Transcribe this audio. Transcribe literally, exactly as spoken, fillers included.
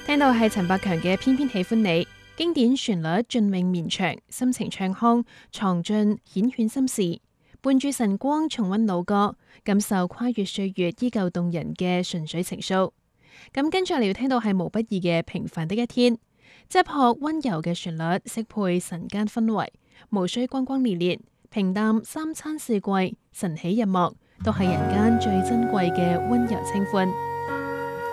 聽到係陳百強嘅《偏偏喜歡你》，經典旋律雋永綿長，深情唱腔藏進繾綣心事。伴住晨光重溫老歌，感受跨越歲月依舊動人嘅純粹情愫。咁跟住嚟要聽到係毛不易嘅《平凡的一天》，質樸溫柔嘅旋律，適配晨間氛圍，無需轟轟烈烈，平淡三餐四季，晨起日暮，都係人間最珍貴嘅溫柔清歡。